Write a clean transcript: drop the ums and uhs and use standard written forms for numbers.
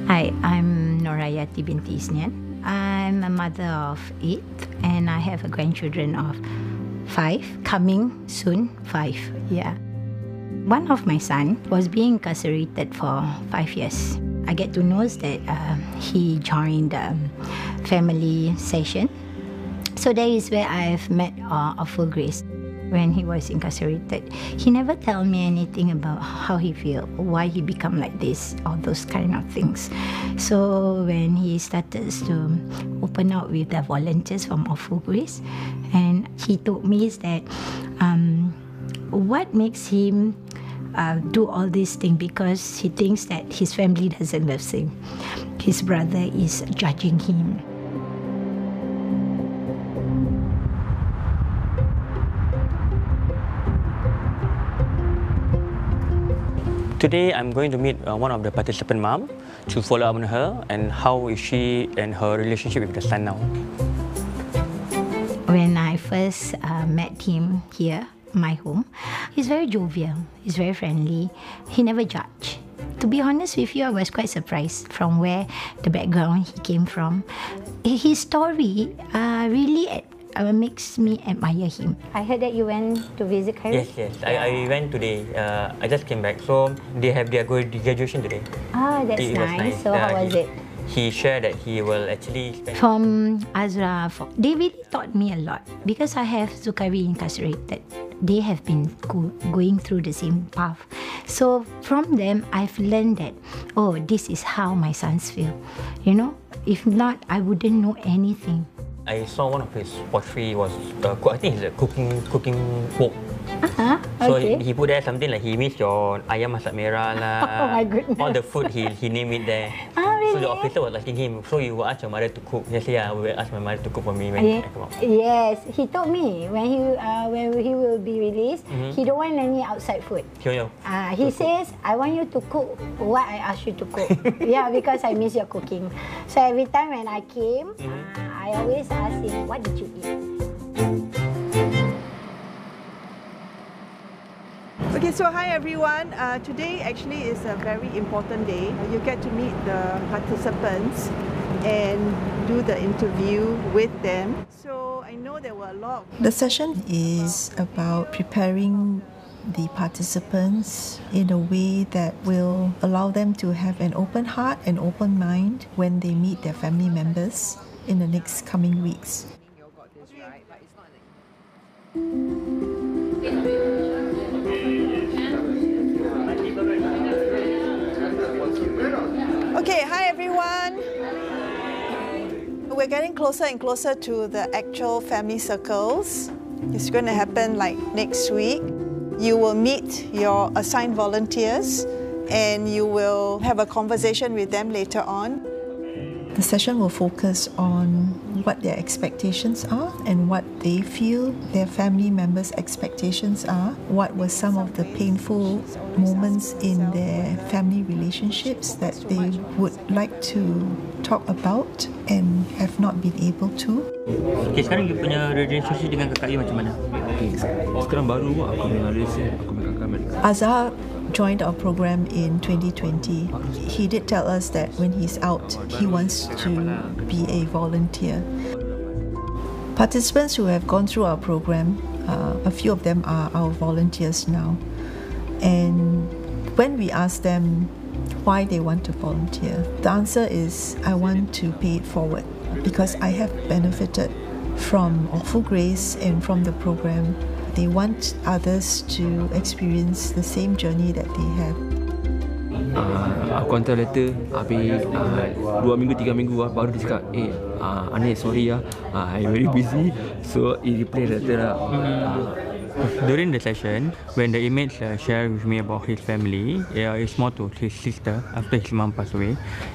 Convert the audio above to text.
Hi, I'm Norayati binti Isnian. I'm a mother of 8 and I have a grandchildren of 5, coming soon 5, yeah. One of my son was being incarcerated for 5 years. I get to know that he joined family session. So that is where I've met Awful Grace. When he was incarcerated, he never tell me anything about how he feel, why he become like this, all those kind of things. So when he started to open up with the volunteers from Awful Grace, and he told me is that what makes him do all these things, because he thinks that his family doesn't love him. His brother is judging him. Today, I'm going to meet one of the participant mom to follow up on her and how is she and her relationship with the son now. When I first met him here, my home, he's very jovial, he's very friendly, he never judge. To be honest with you, I was quite surprised from where the background he came from. His story really makes me admire him. I heard that you went to visit Cairo? Yes. I went today. I just came back. So they have their graduation today. Ah, that's nice. So how was it? He shared that he will actually spend... From Azra, they really taught me a lot because I have Zukari incarcerated. They have been going through the same path. So from them, I've learned that, oh, this is how my sons feel. You know, if not, I wouldn't know anything. I saw one of his pottery was, I think it's a cooking book. So okay. he put there something like he missed your ayam masak merah lah. Oh my goodness. All the food he named it there. Really? So the officer was asking him, so you will ask your mother to cook? Yes, yeah, I will ask my mother to cook for me when I come out. Yes, he told me when he will be released, he don't want any outside food. He says, I want you to cook what I asked you to cook. Yeah, because I miss your cooking. So every time when I came, I always ask him, what did you eat? Okay, so hi everyone. Today actually is a very important day. You get to meet the participants and do the interview with them. So I know there were a lot. The session is about preparing the participants in a way that will allow them to have an open heart and open mind when they meet their family members in the next coming weeks. Okay, hi everyone. We're getting closer and closer to the actual family circles. It's going to happen like next week. You will meet your assigned volunteers and you will have a conversation with them later on. The session will focus on what their expectations are and what they feel their family members' expectations are. What were some of the painful moments in their family relationships that they would like to talk about and have not been able to. Okay, sekarang you punya relationship dengan kakak you macam mana? Okay, sekarang baru aku dengan relationship aku dengan kakak Amerika. Azhar joined our program in 2020. He did tell us that when he's out, he wants to be a volunteer. Participants who have gone through our program, a few of them are our volunteers now. And when we ask them why they want to volunteer, the answer is, I want to pay it forward because I have benefited from Awful Grace and from the program. They want others to experience the same journey that they have. Aku hantar letter, habis 2 minggu, 3 minggu baru dia cakap, Anis, sorry I'm very busy. So, he reply letter lah. During the session, when the inmate shared with me about his family, it's more to his sister after his mom passed away.